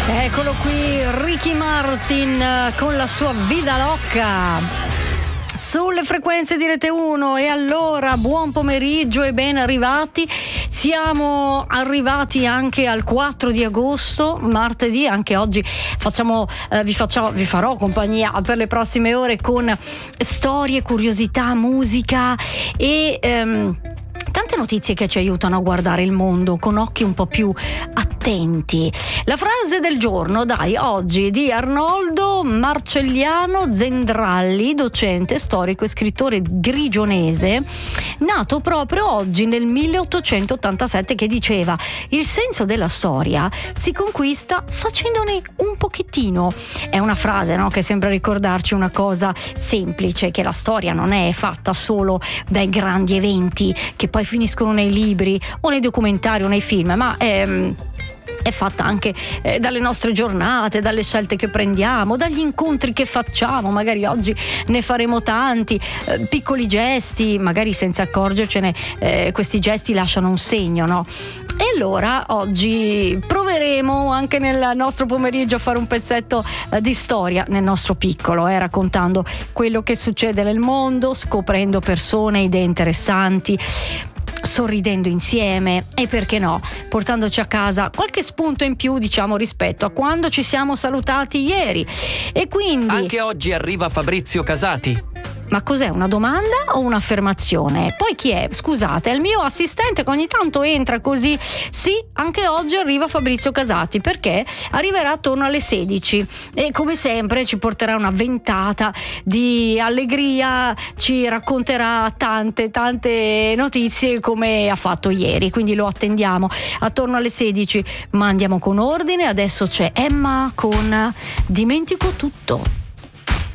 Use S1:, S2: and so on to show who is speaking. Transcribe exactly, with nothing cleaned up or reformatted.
S1: Eccolo qui, Ricky Martin con la sua Vida Loca sulle frequenze di Rete uno. E allora buon pomeriggio e ben arrivati. Siamo arrivati anche al quattro di agosto, martedì. Anche oggi facciamo, eh, vi, facciamo, vi farò compagnia per le prossime ore con storie, curiosità, musica e ehm, tante notizie che ci aiutano a guardare il mondo con occhi un po' più attenti. La frase del giorno, dai, oggi di Arnoldo Marcelliano Zendralli, docente, storico e scrittore grigionese, nato proprio oggi nel milleottocentottantasette, che diceva: il senso della storia si conquista facendone un pochettino. È una frase, no, che sembra ricordarci una cosa semplice, che la storia non è fatta solo dai grandi eventi che poi finiscono nei libri o nei documentari o nei film, ma è, è fatta anche eh, dalle nostre giornate, dalle scelte che prendiamo, dagli incontri che facciamo. Magari oggi ne faremo tanti, eh, piccoli gesti, magari senza accorgercene, eh, questi gesti lasciano un segno, no? E allora oggi proveremo anche nel nostro pomeriggio a fare un pezzetto eh, di storia nel nostro piccolo, eh, raccontando quello che succede nel mondo, scoprendo persone, idee interessanti, sorridendo insieme e, perché no, portandoci a casa qualche spunto in più, diciamo, rispetto a quando ci siamo salutati ieri. E quindi
S2: anche oggi arriva Fabrizio Casati.
S1: Ma cos'è, una domanda o un'affermazione? Poi chi è? Scusate, è il mio assistente che ogni tanto entra così. Sì, anche oggi arriva Fabrizio Casati, perché arriverà attorno alle sedici e come sempre ci porterà una ventata di allegria, ci racconterà tante tante notizie come ha fatto ieri, quindi lo attendiamo attorno alle sedici. Ma andiamo con ordine, adesso c'è Emma con Dimentico tutto.